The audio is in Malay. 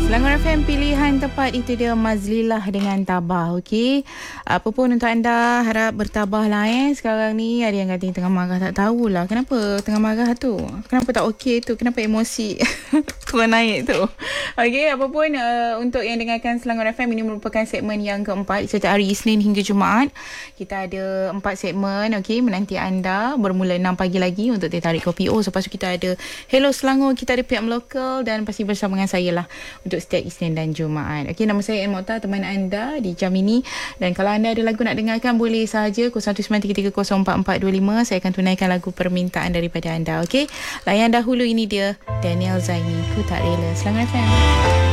Selangor FM pilihan tepat itu dia Mazlilah dengan Tabah. Okey. Apa pun untuk anda, harap bertabah lah Sekarang ni ada yang kata tengah marah, tak tahulah kenapa tengah marah tu. Kenapa tak okey tu? Kenapa emosi turun naik tu? Okey, apa pun untuk yang dengarkan Selangor FM, ini merupakan segmen yang keempat setiap hari Isnin hingga Jumaat. Kita ada 4 segmen, okey, menanti anda bermula 6 pagi lagi untuk teh tarik kopi. Lepas tu kita ada Hello Selangor, kita ada PM Lokal dan pasti bersama dengan saya lah untuk setiap Isnin dan Jumaat. Okey, nama saya Mokta, teman anda di jam ini. Dan kalau anda ada lagu nak dengarkan, boleh sahaja 0193304425. Saya akan tunaikan lagu permintaan daripada anda. Okey, layan dahulu, ini dia Daniel Zaini, Ku Tak Rela. Selangor FM.